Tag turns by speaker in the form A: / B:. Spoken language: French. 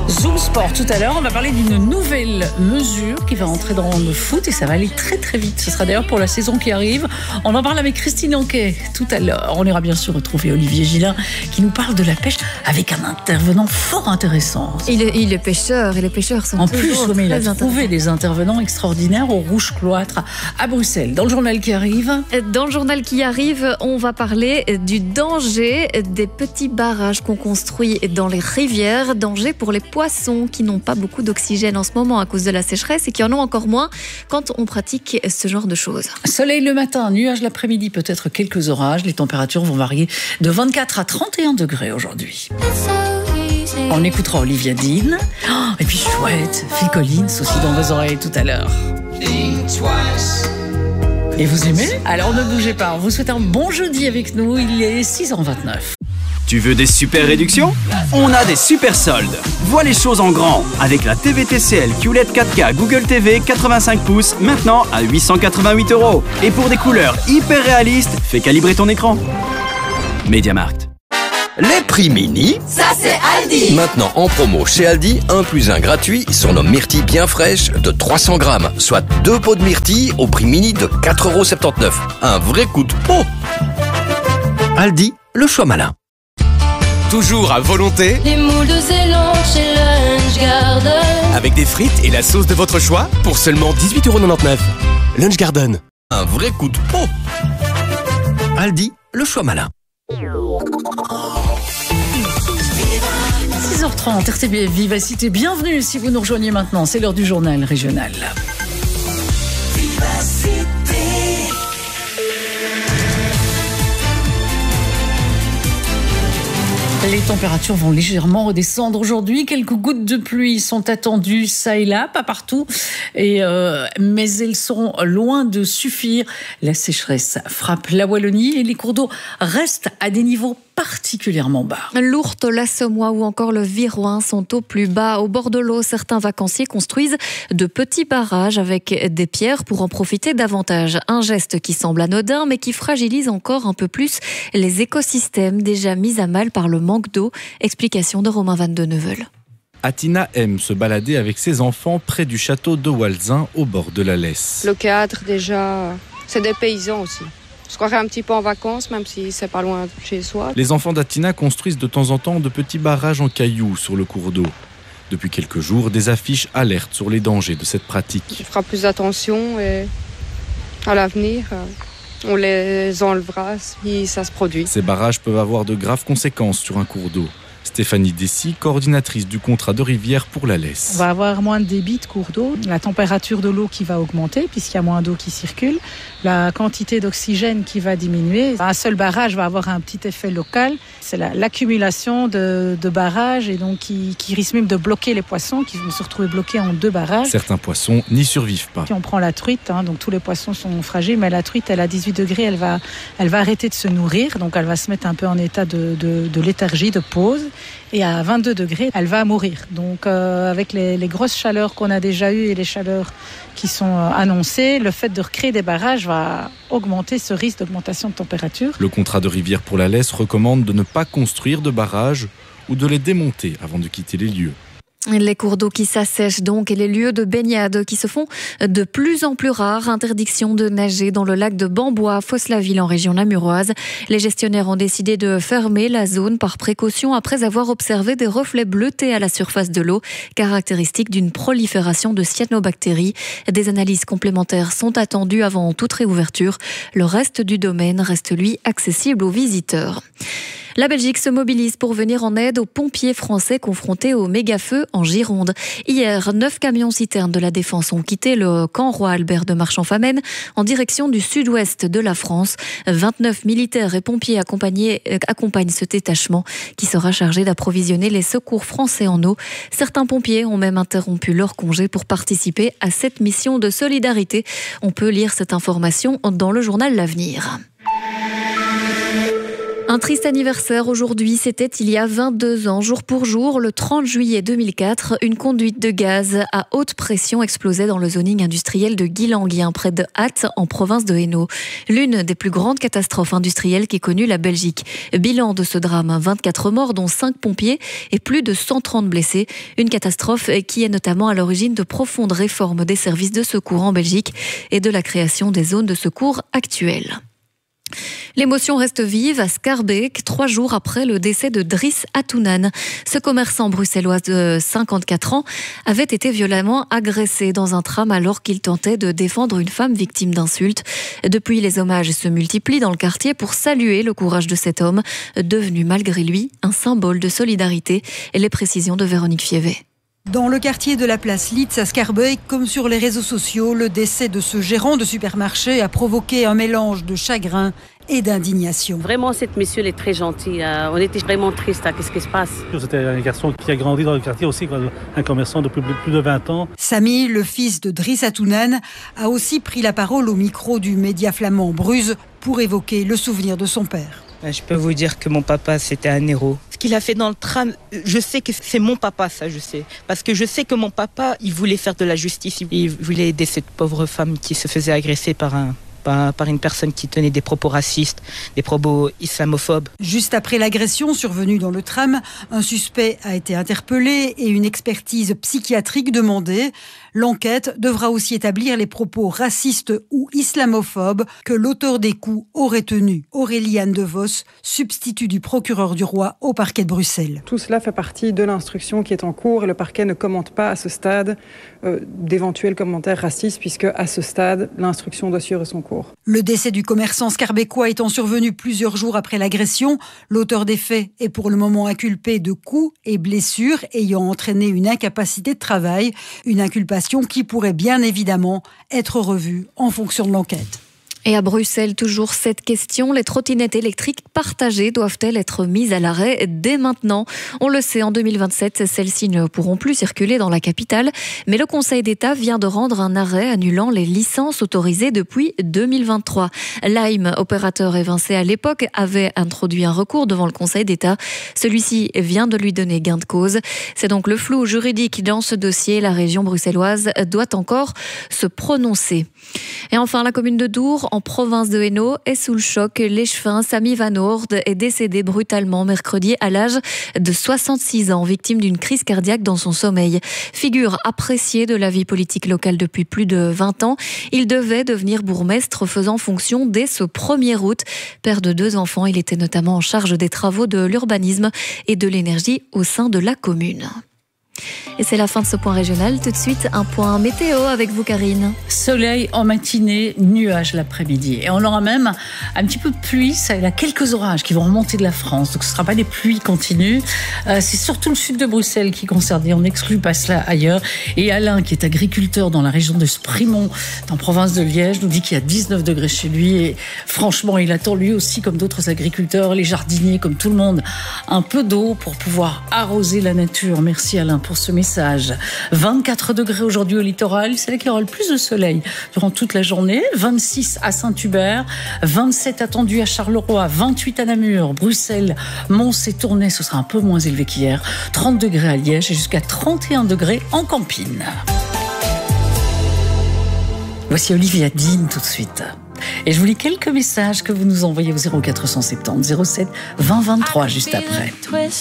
A: Zoom Sport tout à l'heure, on va parler d'une nouvelle mesure qui va entrer dans le foot et ça va aller très très vite. Ce sera d'ailleurs pour la saison qui arrive. On en parle avec Christine Anquet tout à l'heure. On ira bien sûr retrouver Olivier Gillin qui nous parle de la pêche avec un intervenant fort intéressant.
B: Il est pêcheur et les pêcheurs sont
A: en plus, il a trouvé des intervenants extraordinaires au Rouge Cloître à Bruxelles. Dans le journal qui arrive,
B: on va parler du danger des petits barrages qu'on construit dans les rivières. Danger pour les poissons qui n'ont pas beaucoup d'oxygène en ce moment à cause de la sécheresse et qui en ont encore moins quand on pratique ce genre de choses.
A: Soleil le matin, nuages l'après-midi, peut-être quelques orages. Les températures vont varier de 24 à 31 degrés aujourd'hui. On écoutera Olivia Dean. Et puis chouette, Phil Collins aussi dans vos oreilles tout à l'heure. Et vous aimez ? Alors ne bougez pas, on vous souhaite un bon jeudi avec nous, il est 6h29.
C: Tu veux des super réductions ? On a des super soldes. Vois les choses en grand avec la TVTCL QLED 4K Google TV 85 pouces maintenant à 888 €. Et pour des couleurs hyper réalistes, fais calibrer ton écran. MediaMarkt.
D: Les prix mini,
E: ça c'est Aldi.
D: Maintenant en promo chez Aldi, 1 + 1 gratuit sur nos myrtilles bien fraîches de 300 grammes, soit 2 pots de myrtilles au prix mini de 4,79 €. Un vrai coup de pot. Aldi, le choix malin.
F: Toujours à volonté,
E: Les moules de Ceylan chez Lunch Garden.
F: avec des frites et la sauce de votre choix pour seulement 18,99 €. Lunch Garden.
D: Un vrai coup de pot. Aldi, le choix malin.
A: 6h30, RTBF Vivacité, bienvenue si vous nous rejoignez maintenant, c'est l'heure du journal régional. Les températures vont légèrement redescendre aujourd'hui. Quelques gouttes de pluie sont attendues ça et là, pas partout. Mais elles sont loin de suffire. La sécheresse frappe la Wallonie et les cours d'eau restent à des niveaux particulièrement bas.
B: L'Ourthe, l'Assommois ou encore le Viroin sont au plus bas. Au bord de l'eau, certains vacanciers construisent de petits barrages avec des pierres pour en profiter davantage. Un geste qui semble anodin mais qui fragilise encore un peu plus les écosystèmes déjà mis à mal par le manque d'eau. Explication de Romain Van de Neuvel.
G: Atina aime se balader avec ses enfants près du château de Walzin au bord de la Lesse.
H: Le cadre déjà, c'est des paysans aussi. On se croirait un petit peu en vacances, même si c'est pas loin de chez soi.
G: Les enfants d'Atina construisent de temps en temps de petits barrages en cailloux sur le cours d'eau. Depuis quelques jours, des affiches alertent sur les dangers de cette pratique.
H: On fera plus attention et à l'avenir, on les enlèvera si ça se produit.
G: Ces barrages peuvent avoir de graves conséquences sur un cours d'eau. Stéphanie Dessy, coordinatrice du contrat de rivière pour la Lesse.
I: On va avoir moins de débit de cours d'eau, la température de l'eau qui va augmenter puisqu'il y a moins d'eau qui circule, la quantité d'oxygène qui va diminuer. Un seul barrage va avoir un petit effet local, c'est l'accumulation de barrages et donc qui risque même de bloquer les poissons qui vont se retrouver bloqués en 2 barrages.
G: Certains poissons n'y survivent pas.
I: Puis on prend la truite, donc tous les poissons sont fragiles, mais la truite elle a 18 degrés, elle va arrêter de se nourrir, donc elle va se mettre un peu en état de léthargie, de pause. Et à 22 degrés, elle va mourir. Donc avec les grosses chaleurs qu'on a déjà eues et les chaleurs qui sont annoncées, le fait de recréer des barrages va augmenter ce risque d'augmentation de température.
G: Le contrat de rivière pour la Lesse recommande de ne pas construire de barrages ou de les démonter avant de quitter les lieux.
B: Les cours d'eau qui s'assèchent donc et les lieux de baignade qui se font de plus en plus rares. Interdiction de nager dans le lac de Bambois, Fosse-la-Ville en région namuroise. Les gestionnaires ont décidé de fermer la zone par précaution après avoir observé des reflets bleutés à la surface de l'eau, caractéristique d'une prolifération de cyanobactéries. Des analyses complémentaires sont attendues avant toute réouverture. Le reste du domaine reste lui accessible aux visiteurs. La Belgique se mobilise pour venir en aide aux pompiers français confrontés au méga-feu en Gironde. Hier, 9 camions-citernes de la Défense ont quitté le camp Roi Albert de Marchand-Famenne en direction du sud-ouest de la France. 29 militaires et pompiers accompagnent ce détachement qui sera chargé d'approvisionner les secours français en eau. Certains pompiers ont même interrompu leur congé pour participer à cette mission de solidarité. On peut lire cette information dans le journal L'Avenir. Un triste anniversaire aujourd'hui, c'était il y a 22 ans, jour pour jour, le 30 juillet 2004, une conduite de gaz à haute pression explosait dans le zoning industriel de Guilanguien, près de Hatt, en province de Hainaut. L'une des plus grandes catastrophes industrielles qu'ait connue la Belgique. Bilan de ce drame, 24 morts, dont 5 pompiers et plus de 130 blessés. Une catastrophe qui est notamment à l'origine de profondes réformes des services de secours en Belgique et de la création des zones de secours actuelles. L'émotion reste vive à Schaerbeek, 3 jours après le décès de Driss Atounan. Ce commerçant bruxellois de 54 ans avait été violemment agressé dans un tram alors qu'il tentait de défendre une femme victime d'insultes. Depuis, les hommages se multiplient dans le quartier pour saluer le courage de cet homme, devenu malgré lui un symbole de solidarité. Et les précisions de Véronique Fievet.
J: Dans le quartier de la place Litz à Schaerbeek, comme sur les réseaux sociaux, le décès de ce gérant de supermarché a provoqué un mélange de chagrin et d'indignation.
K: Vraiment, cette monsieur est très gentille. On était vraiment triste. Qu'est-ce qui se passe?
L: C'était un garçon qui a grandi dans le quartier aussi, un commerçant depuis plus de 20 ans.
J: Samy, le fils de Driss Atounan, a aussi pris la parole au micro du média flamand Bruz pour évoquer le souvenir de son père.
M: Je peux vous dire que mon papa, c'était un héros. Ce qu'il a fait dans le tram, je sais que c'est mon papa, ça je sais. Parce que je sais que mon papa, il voulait faire de la justice. Il voulait aider cette pauvre femme qui se faisait agresser par une personne qui tenait des propos racistes, des propos islamophobes.
J: Juste après l'agression survenue dans le tram, un suspect a été interpellé et une expertise psychiatrique demandée. L'enquête devra aussi établir les propos racistes ou islamophobes que l'auteur des coups aurait tenus. Auréliane De Vos, substitut du procureur du roi au parquet de Bruxelles.
N: Tout cela fait partie de l'instruction qui est en cours et le parquet ne commente pas à ce stade d'éventuels commentaires racistes puisque à ce stade, l'instruction doit suivre son cours.
J: Le décès du commerçant schaerbécois étant survenu plusieurs jours après l'agression, l'auteur des faits est pour le moment inculpé de coups et blessures ayant entraîné une incapacité de travail, une inculpation qui pourrait bien évidemment être revue en fonction de l'enquête.
B: Et à Bruxelles, toujours cette question, les trottinettes électriques partagées doivent-elles être mises à l'arrêt dès maintenant? On le sait, en 2027, celles-ci ne pourront plus circuler dans la capitale. Mais le Conseil d'État vient de rendre un arrêt annulant les licences autorisées depuis 2023. Lime, opérateur évincé à l'époque, avait introduit un recours devant le Conseil d'État. Celui-ci vient de lui donner gain de cause. C'est donc le flou juridique dans ce dossier. La région bruxelloise doit encore se prononcer. Et enfin, la commune de Dour, en province de Hainaut, est sous le choc. L'échevin Samy Van Oord est décédé brutalement mercredi à l'âge de 66 ans, victime d'une crise cardiaque dans son sommeil. Figure appréciée de la vie politique locale depuis plus de 20 ans, il devait devenir bourgmestre faisant fonction dès ce 1er août. Père de 2 enfants, il était notamment en charge des travaux de l'urbanisme et de l'énergie au sein de la commune. Et c'est la fin de ce point régional. Tout de suite, un point météo avec vous, Karine.
A: Soleil en matinée, nuages l'après-midi. Et on aura même un petit peu de pluie. Ça, il y a quelques orages qui vont remonter de la France. Donc ce ne sera pas des pluies continues. C'est surtout le sud de Bruxelles qui est concerné. On n'exclut pas cela ailleurs. Et Alain, qui est agriculteur dans la région de Sprimont, en province de Liège, nous dit qu'il y a 19 degrés chez lui. Et franchement, il attend lui aussi, comme d'autres agriculteurs, les jardiniers, comme tout le monde, un peu d'eau pour pouvoir arroser la nature. Merci Alain pour ce message. 24 degrés aujourd'hui au littoral, c'est là qu'il y aura le plus de soleil durant toute la journée. 26 à Saint-Hubert, 27 attendus à Charleroi, 28 à Namur, Bruxelles, Mons et Tournai, ce sera un peu moins élevé qu'hier. 30 degrés à Liège et jusqu'à 31 degrés en Campine. Voici Olivia Dean tout de suite. Et je vous lis quelques messages que vous nous envoyez au 0470 07 20 23 juste après.